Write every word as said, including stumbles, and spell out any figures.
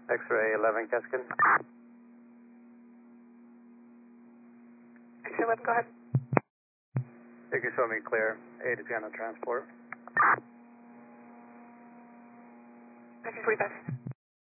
X-ray eleven, Keskin. X-ray eleven, go ahead. You can show me clear. A to Piano Transport. nineteen forty-five.